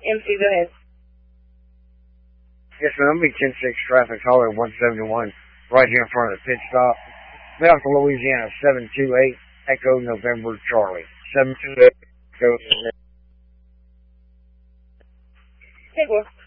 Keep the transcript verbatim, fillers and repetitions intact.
M C, go ahead. Yes, ma'am. I'm be ten six traffic, Highway one seventy-one, right here in front of the pit stop. Malcolm, Louisiana, seven two eight, Echo November Charlie. seven two eight, Echo. Hey, well.